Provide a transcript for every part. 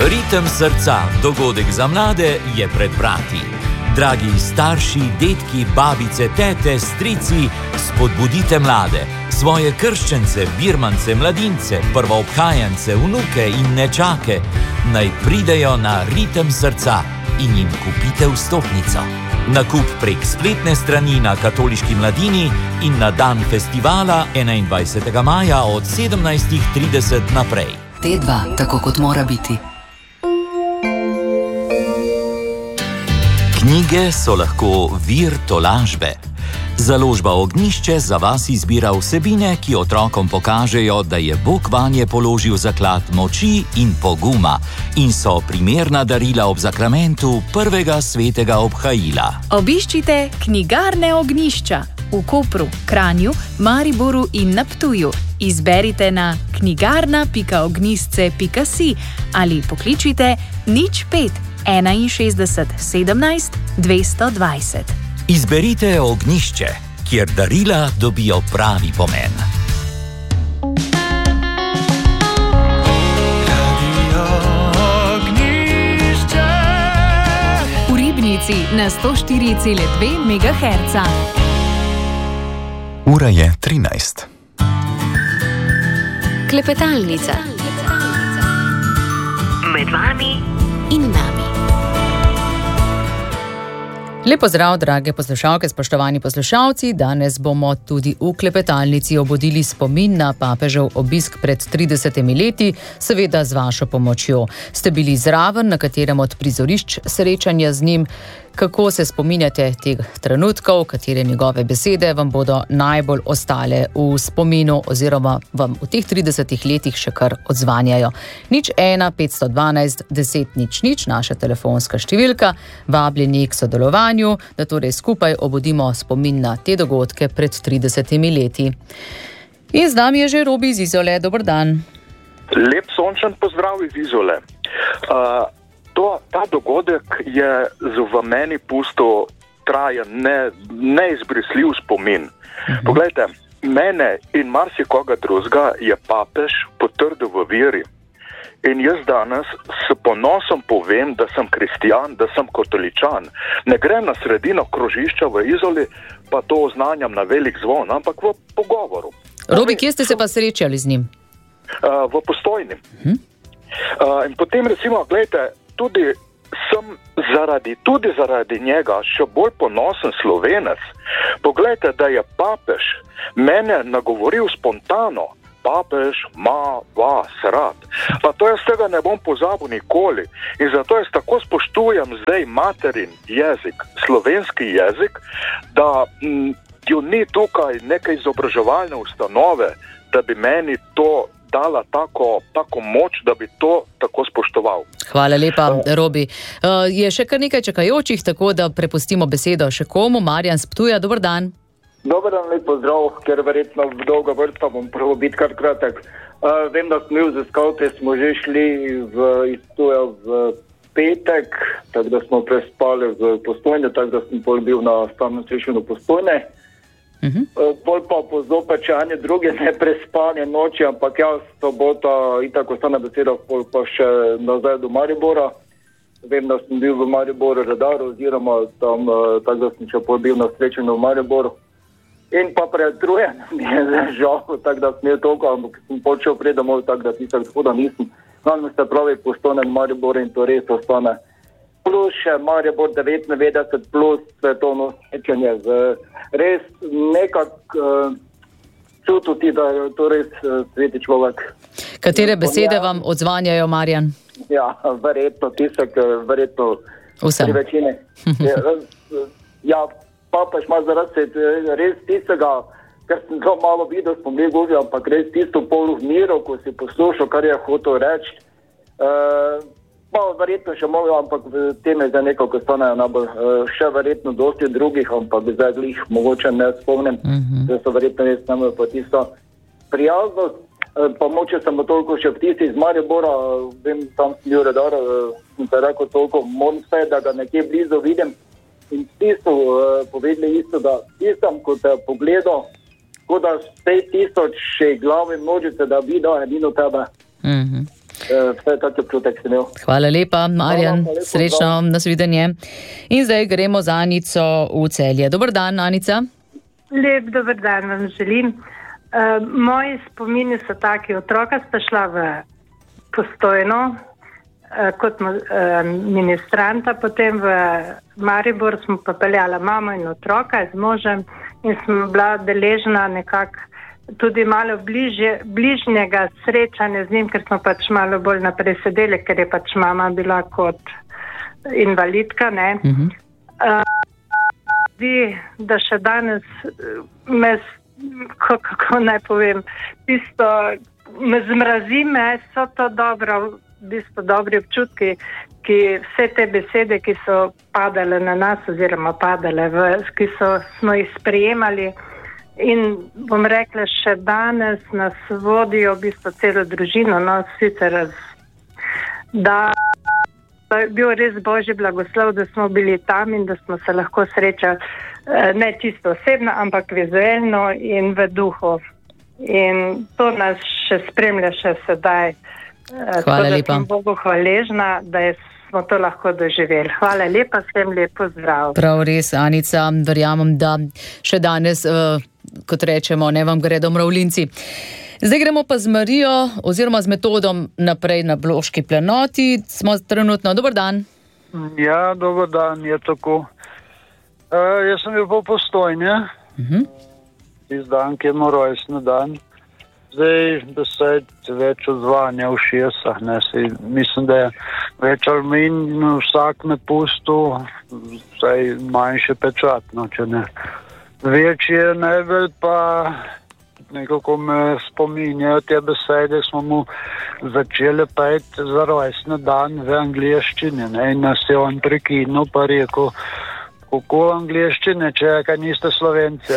Ritem srca, dogodek za mlade, je pred vrati. Dragi starši, detki, babice, tete, strici, spodbudite mlade, svoje krščence, birmance, mladince, prvoobhajance, vnuke in nečake, naj pridejo na Ritem srca in jim kupite vstopnico. Nakup prek spletne strani na Katoliški mladini in na dan festivala 21. maja od 17:30 naprej. T2, tako kot mora biti. Knjige so lahko vir tolažbe. Založba Ognjišče za vas izbira vsebine, ki otrokom pokažejo, da je Bog vanje položil zaklad moči in poguma in so primerna darila ob zakramentu prvega svetega obhajila. Obiščite knjigarne Ognjišča v Kopru, Kranju, Mariboru in na Ptuju. Izberite na knjigarna.ognjisce.si ali pokličite 05 61 17 220. Izberite Ognjišče, kjer darila dobijo pravi pomen. V Ribnici na 104,2 MHz. Ura je 13. Klepetalnica. Med vami in nami. Lep pozdrav, drage poslušalke, spoštovani poslušalci. Danes bomo tudi v klepetalnici obudili spomin na papežev obisk pred 30 leti, seveda z vašo pomočjo. Ste bili zraven na katerem od prizorišč srečanja z njim? Kako se spominjate teh trenutkov, katere njegove besede vam bodo najbolj ostale v spominu oziroma vam v teh 30 letih še kar odzvanjajo? 01 512 10 00, naša telefonska številka, vabljeni k sodelovanju, da torej skupaj obudimo spomin na te dogodke pred 30 leti. In z nami je že Robi iz Izole. Dober dan. Lep sončen pozdrav iz Izole. Ta dogodek je v meni pustil trajen, neizbrisljiv spomin. Poglejte, mene in marsikoga drugega je papež potrdil v veri. In jaz danes s ponosom povem, da sem kristjan, da sem katoličan. Ne grem na sredino krožišča v Izoli, pa to oznanjam na velik zvon, ampak v pogovoru. Robi, kje ste se pa srečali z njim? V Postojni. In potem recimo, gledajte, tudi zaradi njega še bolj ponosen Slovenec. Poglejte, da je papež mene nagovoril spontano. Papež ima vas rad. Pa to jaz tega ne bom pozabil nikoli. In zato jaz tako spoštujem zdaj materin jezik, slovenski jezik, da jo ni tukaj neke izobraževalne ustanove, da bi meni to dala tako moč, da bi to tako spoštoval. Hvala lepa, Robi. Je še kar nekaj čakajočih, tako da prepustimo besedo še komu. Marjan z Ptuja, dober dan. Dober dan, lep pozdrav, ker verjetno v dolga vrsta bom prvo biti kar kratek. Vem, da smo z skavte smo že šli iz Ptuja v petek, tako da smo prespali v Postojne, tako da sem pol bil na stavnem srečanju Postojne. Pol pa po zopečanje druge ne prespanje noči, ampak jaz sobota itak ostane beseda, pol pa še nazaj do Maribora. Vem, da sem bil v Mariboru redar oziroma tam, tako da sem še pol bil na srečanju v Mariboru. In pa pretrujen mi je žal, tako da sem je toliko, ampak sem počel pred domov, tako da tistak hoda nisem. Nam se pravi Postojne Maribor in to res ostane. Plus še Maribor 99 plus svetovno srečanje. Res nekako čutiti, da je to res sveti človek. Katere besede vam odzvanjajo, Marjan? Ja, verjetno tisek, verjetno vsem. Pri večini. Ja, papež ima zaradi res tistega, ker sem to malo videl, smo bili govi, ampak res tisto pol v miru, ko si poslušal, kar je hotel reči. Pa verjetno še malo, ampak teme za nekaj, ko stanejo najbolj, še verjetno dosti drugih, ampak zdaj jih mogoče ne spomnim, da so verjetno res nami pa tisto prijaznost. Pa moče sem toliko še v tisti iz Maribora, vem, tam sem bil redar, sem se rekel toliko, moram vse, da ga nekje blizu vidim. In tisto povedali isto, da tistam, ko te pogledal, kot da vse 1000 glavi množice, da vidi edino tebe. Vse tak občutek sem imel. Hvala lepa, Marjan, srečno, nasvidenje. In zdaj gremo z Anico v Celje. Dober dan, Anica. Lep dober dan vam želim. Moji spomini so taki, otroka sta šla v Postojno kot ministranta, potem v Maribor smo pa peljala mamo in otroka z možem in smo bila deležna nekako tudi malo bližnjega srečanja z njim, ker smo pač malo bolj naprej sedeli, ker je pač mama bila kot invalidka, ne. Da še danes kako naj povem, tisto me zmrazi, so to dobri občutki, ki vse te besede, ki so padale na nas oziroma padale, ki smo jih sprejemali in bom rekla, še danes nas vodijo v bistvu celo družino, no sicer da je bil res Božji blagoslov, da smo bili tam in da smo se lahko srečali ne čisto osebno, ampak vizualno in v duhu. In to nas še spremlja še sedaj. Hvala lepa. Sem Bogu hvaležna, da smo to lahko doživeli. Hvala lepa, vsem lep pozdrav. Prav res, Anica, verjamem, da še danes, kot rečemo, ne vam gredo mravljinci. Zdaj gremo pa z Marijo oziroma z Metodom naprej na Bloški planoti. Smo trenutno. Dober dan. Ja, dober dan, je tako. Jaz sem bil po Postojni, tisti dan, ki je moj rojstni dan. Zdaj besed več odzvanja v šesah, ne, mislim, da je več almin vsak me pustil, vsaj manjše pečatno, če ne. Večje najbolj pa nekako me spominjajo te besede, smo mu začeli peti za rojstni dan v angleščini, ne, in nas je on prekinil pa rekel, kako angleščine, če niste Slovenci.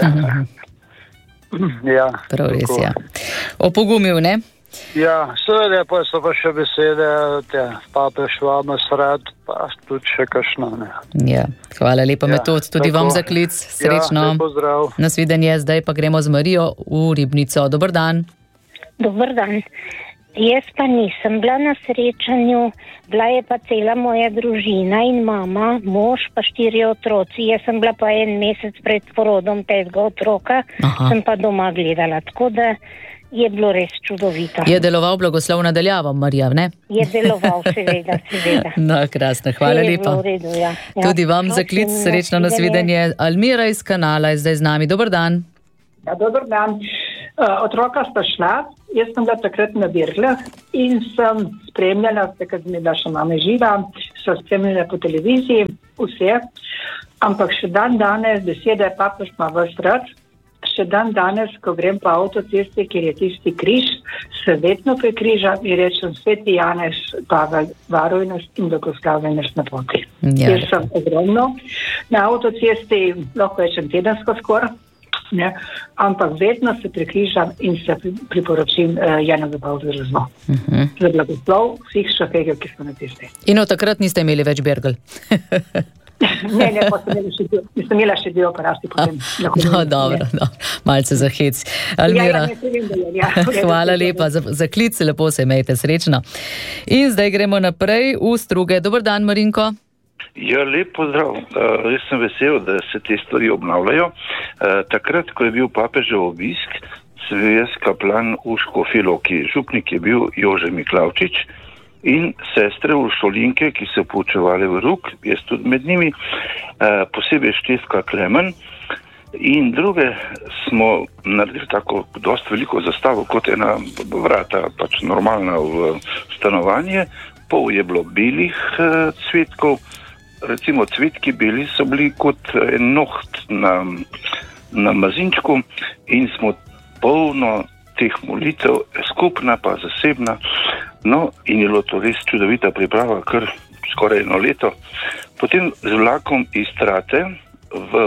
Ja, prav res, ja. Opogumil, ne? Ja, seveda pa so pa še besede, te papež vama srad, pa tudi še kakšno, ne. Ja, hvala lepa, Metod, tudi vam za klic, srečno. Ja, lepo zdrav. Nasvidenje, zdaj pa gremo z Marijo v Ribnico. Dober dan. Dober dan. Jaz pa nisem bila na srečanju, bila je pa cela moja družina in mama, mož pa 4 otroci. Jaz sem bila pa 1 mesec pred porodom 5. otroka, sem pa doma gledala, tako da je bilo res čudovito. Je deloval blagoslov nadaljavo, Marija, ne? Je deloval, seveda. No, krasno, hvala lepa. V redu, ja. Tudi vam za klic, srečno nasvidenje. Almira iz Kanala je zdaj z nami. Dober dan. Ja, dober dan. Otroka sta šla, jaz sem bila takrat na Birglah in sem spremljala, takrat mi je bila še mama živa, so spremljala po televiziji, vse, ampak še dan danes, besede papež ima vas rad, še dan danes, ko grem po avtocesti, kjer je tisti križ, se vedno prekrižam in rečem, Sveti Janez, Pavel, varuj nas in blagoslavljaj nas na poti. Ja. Jaz sem ogromno na avtocesti, lahko rečem tedensko skoraj. Ne, ampak vedno se prekrižam in se priporočim Janezu Pavlu za blagoslov vseh šoferjev, ki so na cesti. In od takrat niste imeli več Bergel? Ne, pa sem imela še 2 operaciji potem. No, dobro, malce za hec. Almira, hvala lepa za klic, lepo se imejte, srečno. In zdaj gremo naprej v Struge. Dober dan, Marinko. Ja, lep pozdrav. Jaz sem vesel, da se te stvari obnavljajo. Takrat, ko je bil papežev obisk, sem bil jaz kaplan v Škofji Loki. Župnik je bil Jože Miklavčič in sestre Uršulinke, ki so poučevali v Ruk, jaz tudi med njimi, posebej Štefka Klemen in druge smo naredili tako dosti veliko zastavo, kot ena vrata, pač normalna v stanovanje. Pol je bilo belih cvetkov, recimo cvetki beli so bili kot noht na mazinčku in smo polno teh molitev, skupna pa zasebna, no in je bilo to res čudovita priprava, kar skoraj 1 leto. Potem z vlakom iz Trate v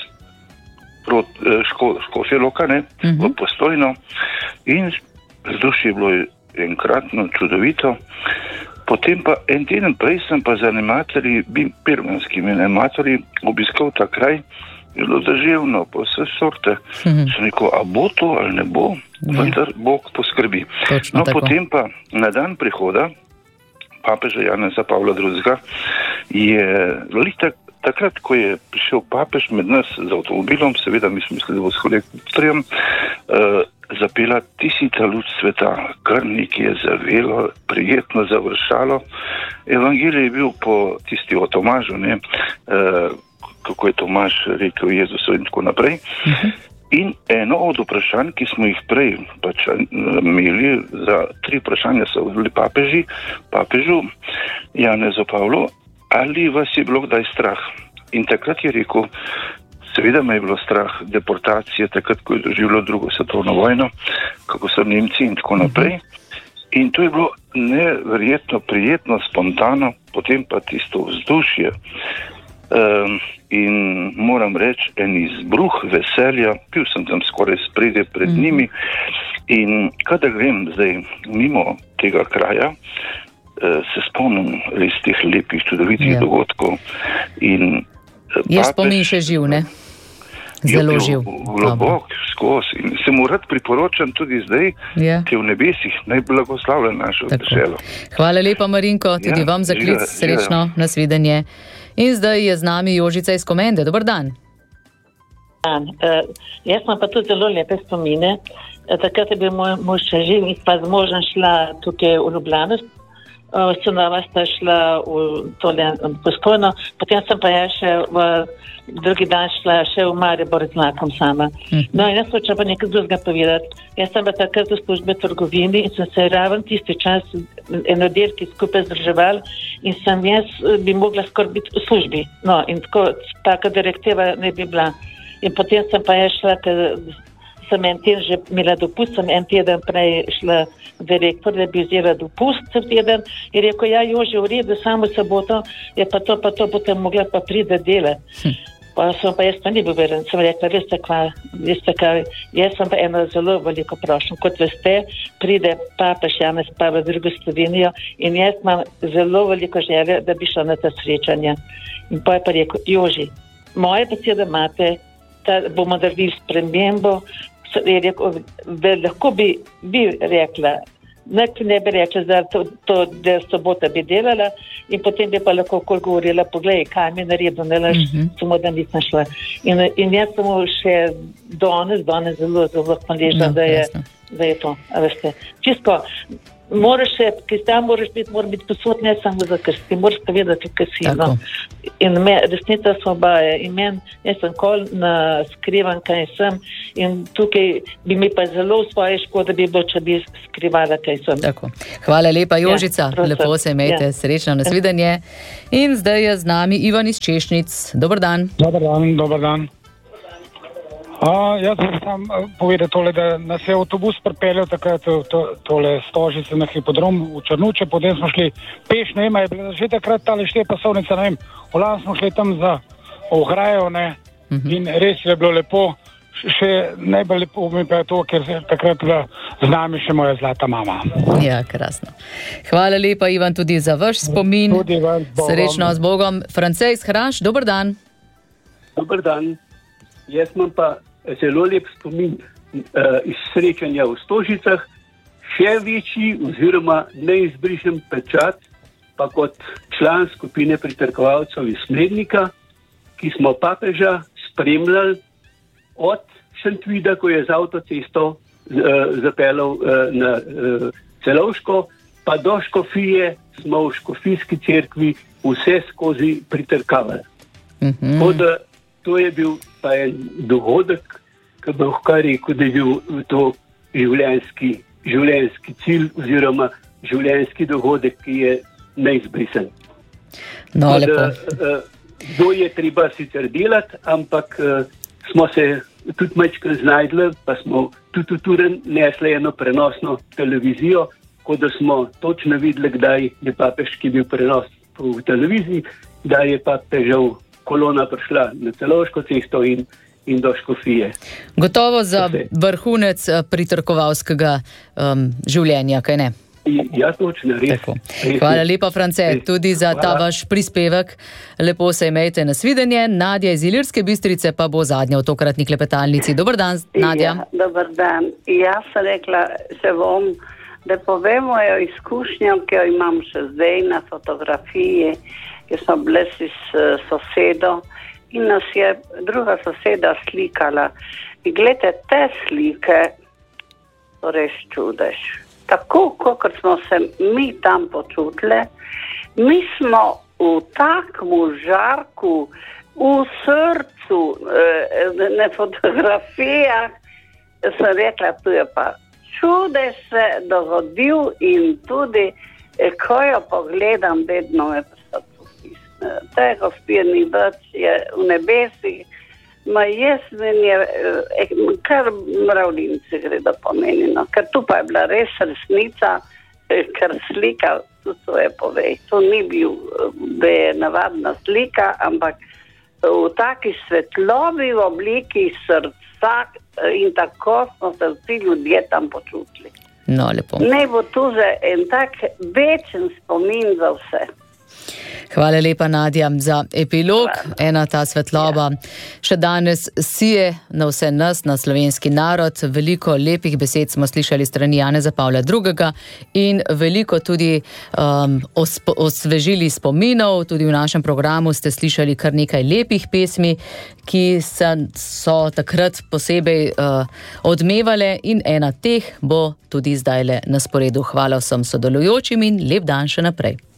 Škofje Loka, ne, v Postojno in vzdušje je bilo enkratno čudovito. Potem pa 1 teden prej sem pa z animatorji, pirmanskimi animatorji, obiskal ta kraj, je bilo deževno, pa vse sorte. Sem rekel, a bo to ali ne bo? vendar Bog poskrbi. Točno tako. Potem pa na dan prihoda papeža Janeza Pavla II. Je takrat, ko je prišel papež med nas z avtomobilom, seveda mi smo mislili, da bo s helikopterjem, zapela Tisita luč sveta, kar nekaj je zavelo, prijetno završalo. Evangelij je bil po tisti o Tomažu, kako je Tomaž rekel Jezusu in tako naprej. In eno od vprašanj, ki smo jih prej imeli, za 3 vprašanja so bili papežu Janezu Pavlu, ali vas je bilo kdaj strah? In takrat je rekel, seveda me je bilo strah deportacije, takrat, ko je doživljal 2. svetovno vojno, kako so Nemci in tako naprej. In to je bilo neverjetno, prijetno, spontano, potem pa tisto vzdušje. In moram reči, en izbruh veselja, bil sem tam skoraj spredje pred njimi in kada grem zdaj mimo tega kraja, se spomnim res teh lepih, čudovitih dogodkov. In je spomin še živ, ne? Zelo živ. Globok, skozi. In se mu rad priporočam tudi zdaj, ki je v nebesih, naj blagoslavlja našo deželo. Hvala lepa, Marinko, tudi vam za klic, srečno, nasvidenje. In zdaj je z nami Jožica iz Komende. Dobar dan. Jaz imam pa tudi zelo lepe spomine. Takrat je bil moj mož še živ in pa z možem šla tukaj v Ljubljano. Sinova sta šla v Postojno, potem sem pa še drugi dan šla še v Maribor z vlakom sama. No in jaz hočem pa nekaj drugega povedati. Jaz sem pa takrat v službi trgovini in sem se ravno tisti čas enodelki skupaj združeval in sem jaz bi mogla skoraj biti v službi. No in tako, taka direktiva ne bi bila. In potem sem pa šla, ker sem en teden že imela dopust, sem en teden prej šla direktor, da bi vzela dopust cel teden in rekel, Jože, v redu, samo soboto je pa to boste mogla pa pride delati. Pa sem pa jaz pa ni bil veren, sem rekla, veste kaj, jaz sem pa eno zelo veliko prošen. Kot veste, pride papež Janez Pavel II. V Slovenijo in jaz imam zelo veliko želje, da bi šla na ta srečanja. In pa je pa rekel, Joži, moje besede imate, da bomo naredili spremembo, je rekel, da lahko bi rekla, ne bi rekla, da to del sobota bi delala in potem bi pa lahko okoli govorila, poglej, kaj mi naredil, ne laž, samo da nisem šla. In jaz sem še danes zelo, zelo hvaležna, da je to, a veste. Čisto, moraš biti posod, ne samo za krsti, moraš pa vedeti, kaj si. No. In resnica svobaja. In jaz sem kol na skrivan, kaj sem. In tukaj bi mi pa zelo v svoje škode bi bilo, če bi skrivala, kaj sem. Tako. Hvala lepa, Jožica. Lepo se imejte. Srečno, nasvidenje. In zdaj je z nami Ivan iz Češnic. Dobar dan. Dobar dan. Jaz sem sam povedal tole, da nas je avtobus pripeljal takrat tole Stožice na hipodrom v Črnuče, potem smo šli peš, ne vem, je bila že takrat tale 4 pasovnica, ne vem, volan smo šli tam za ograjo, ne, in res je bilo lepo, še najbolj lepo mi pa je to, ker je takrat z nami še moja zlata mama. Ja, krasno. Hvala lepa, Ivan, tudi za vaš spomin. Tudi vas, Bogom. Srečno z Bogom. Francej iz Hraš, dober dan. Dober dan. Jaz imam pa zelo lep spomin iz srečanja v Stožicah, še večji oziroma neizbrišen pečat pa kot član skupine pritrkovalcev iz Smlednika, ki smo papeža spremljali od Šentvida, ko je z avtocesto zapeljal na Celovško, pa do Škofije smo v Škofijski cerkvi vse skozi pritrkavali. Tako da to je bil pa en dogodek, ki bi lahko rekel, da je bil to življenjski cilj oziroma življenjski dogodek, ki je neizbrisen. No, lepo. To je treba sicer delati, ampak smo se tudi majčkrat znajdli, pa smo tudi v Turen nesli eno prenosno televizijo, ko da smo točno videli, kdaj je papeški bil prenos v televiziji, kdaj je papežev kolona prišla na Celovško cesto in do Škofije. Gotovo za vrhunec pritrkovalskega življenja, kaj ne? Ja, točno, res. Hvala lepa, France, tudi za ta vaš prispevek. Lepo se imejte, nasvidenje. Nadja iz Ilirske Bistrice pa bo zadnja v tokratni klepetalnici. Dobar dan, Nadja. Ja, dobar dan. Jaz sem rekla, se bom, da povem mojo izkušnjo, ki jo imam še zdaj na fotografiji, ki smo bili s sosedo in nas je druga soseda slikala. In gledajte, te slike so res čudež. Tako, kot smo se mi tam počutili, mi smo v takmu žarku, v srcu, na fotografijah, sem rekla, tu je pa čudež se dogodil in tudi, ko jo pogledam, vedno me pa srcu. Te gospodni več je v nebesih, ma jaz meni je, kar mravljinci gre da pomenino, ker tu pa je bila res resnica, ker slika, tu svoje povej, to ni bil, da je navadna slika, ampak v taki svetlobi v obliki srca in tako smo se vsi ljudje tam počutili. No, lepo. Ne bo tu za en tak večen spomin za vse. Hvala lepa, Nadja, za epilog. Ena ta svetloba še danes sije na vse nas, na slovenski narod. Veliko lepih besed smo slišali strani Janeza Pavla II. In veliko tudi osvežili spominov. Tudi v našem programu ste slišali kar nekaj lepih pesmi, ki so takrat posebej odmevale in ena teh bo tudi zdajle na sporedu. Hvala vsem sodelujočim in lep dan še naprej.